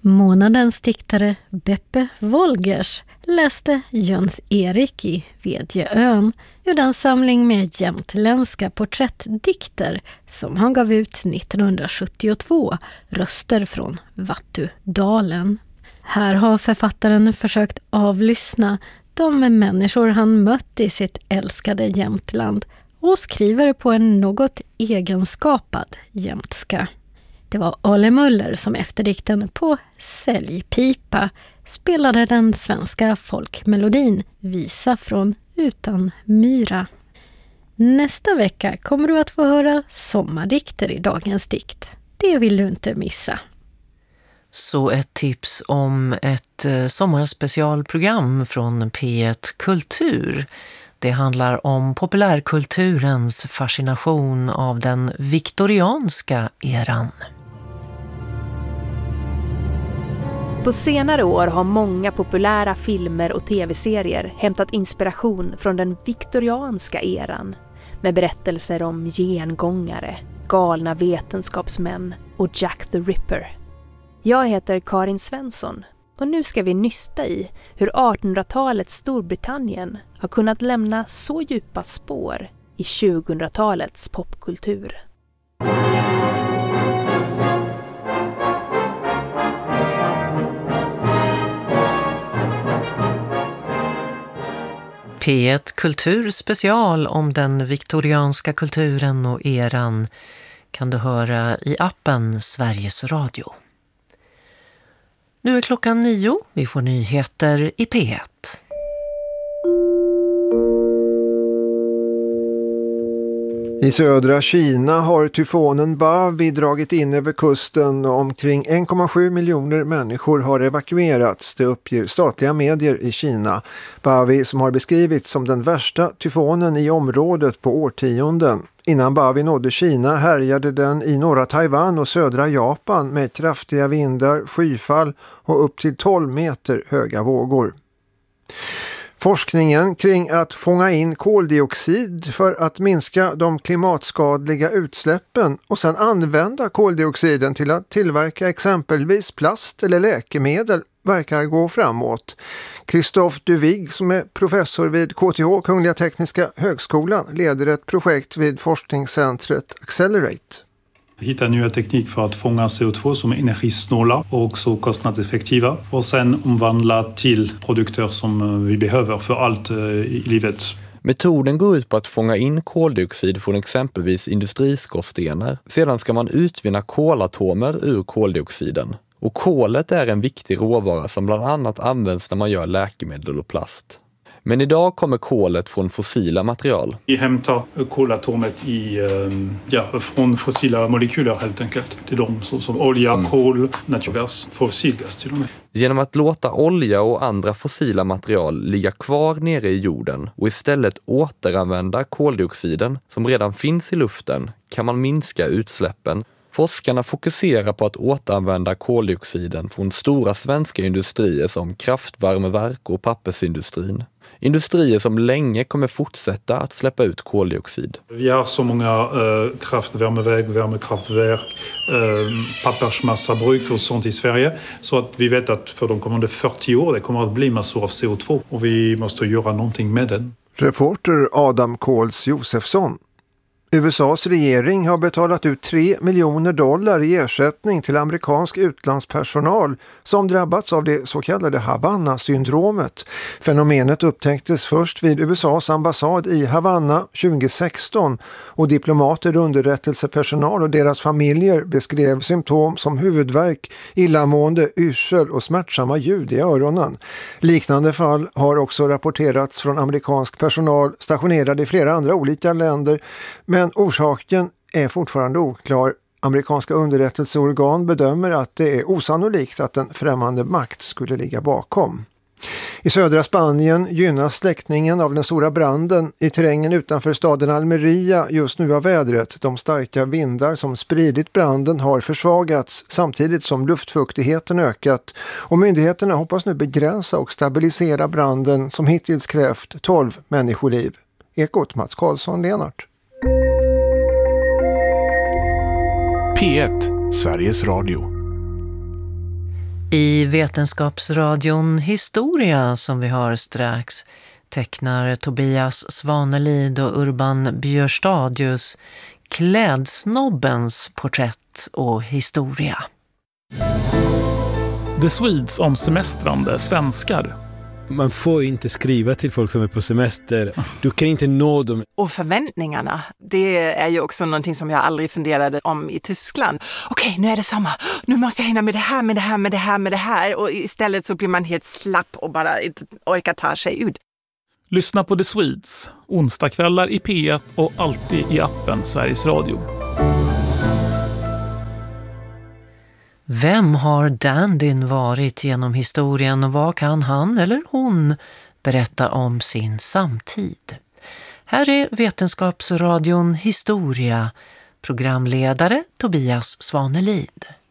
Månadens diktare Beppe Wolgers läste Jöns Erik i Vedjeön ur den samling med jämtländska porträttdikter som han gav ut 1972, Röster från Vattudalen. Här har författaren försökt avlyssna de människor han mött i sitt älskade Jämtland och skriver på en något egenskapad jämtska. Det var Ale Möller som efter dikten på säljpipa spelade den svenska folkmelodin Visa från Utan myra. Nästa vecka kommer du att få höra sommardikter i dagens dikt. Det vill du inte missa. Så ett tips om ett sommarspecialprogram från P1 Kultur. Det handlar om populärkulturens fascination av den viktorianska eran. På senare år har många populära filmer och tv-serier hämtat inspiration från den viktorianska eran med berättelser om gengångare, galna vetenskapsmän och Jack the Ripper. Jag heter Karin Svensson och nu ska vi nysta i hur 1800-talets Storbritannien har kunnat lämna så djupa spår i 2000-talets popkultur. P1 Kulturspecial om den viktorianska kulturen och eran kan du höra i appen Sveriges Radio. Nu är klockan 9, vi får nyheter i P1. I södra Kina har tyfonen Bavi dragit in över kusten och omkring 1,7 miljoner människor har evakuerats, det uppger statliga medier i Kina. Bavi, som har beskrivits som den värsta tyfonen i området på årtionden. Innan Bavi nådde Kina härjade den i norra Taiwan och södra Japan med kraftiga vindar, skyfall och upp till 12 meter höga vågor. Forskningen kring att fånga in koldioxid för att minska de klimatskadliga utsläppen och sedan använda koldioxiden till att tillverka exempelvis plast eller läkemedel verkar gå framåt. Christophe Duvig, som är professor vid KTH, Kungliga Tekniska Högskolan, leder ett projekt vid forskningscentret Accelerate. Hitta nya teknik för att fånga CO2 som är energisnåla och också kostnadseffektiva och sen omvandla till produkter som vi behöver för allt i livet. Metoden går ut på att fånga in koldioxid från exempelvis industriskorstenar. Sedan ska man utvinna kolatomer ur koldioxiden. Och kolet är en viktig råvara som bland annat används när man gör läkemedel och plast. Men idag kommer kolet från fossila material. Vi hämtar kolatomet från fossila molekyler helt enkelt. Det är de som olja, kol, naturgas, fossilgas till och med. Genom att låta olja och andra fossila material ligga kvar nere i jorden och istället återanvända koldioxiden som redan finns i luften kan man minska utsläppen. Forskarna fokuserar på att återanvända koldioxiden från stora svenska industrier som kraftvärmeverk och pappersindustrin. Industrier som länge kommer fortsätta att släppa ut koldioxid. Vi har så många kraftvärmeverk, värmekraftverk, pappersmassabruk och sånt i Sverige så att vi vet att för de kommande 40 år det kommer att bli massor av CO2 och vi måste göra någonting med den. Reporter Adam Kåls Josefsson. USAs regering har betalat ut $3 miljoner i ersättning till amerikansk utlandspersonal som drabbats av det så kallade Havanna-syndromet. Fenomenet upptäcktes först vid USAs ambassad i Havanna 2016 och diplomater, underrättelsepersonal och deras familjer beskrev symptom som huvudvärk, illamående, yrsel och smärtsamma ljud i öronen. Liknande fall har också rapporterats från amerikansk personal stationerad i flera andra olika länder, men orsaken är fortfarande oklar. Amerikanska underrättelseorgan bedömer att det är osannolikt att en främmande makt skulle ligga bakom. I södra Spanien gynnas släckningen av den stora branden i terrängen utanför staden Almeria just nu av vädret. De starka vindar som spridit branden har försvagats samtidigt som luftfuktigheten ökat och myndigheterna hoppas nu begränsa och stabilisera branden som hittills krävt 12 människoliv. Ekot Mats Karlsson, Lenart. P1, Sveriges Radio. I Vetenskapsradion Historia som vi har strax tecknar Tobias Svanelid och Urban Björstadius klädsnobbens porträtt och historia. The Swedes om semestrande svenskar. Man får inte skriva till folk som är på semester. Du kan inte nå dem. Och förväntningarna, det är ju också någonting som jag aldrig funderade om i Tyskland. Okej, nu är det sommar. Nu måste jag hinna med det här. Och istället så blir man helt slapp och bara inte orkar ta sig ut. Lyssna på The Swedes, onsdagskvällar i P1 och alltid i appen Sveriges Radio. Vem har dandyn varit genom historien och vad kan han eller hon berätta om sin samtid? Här är Vetenskapsradion Historia, programledare Tobias Svanelid.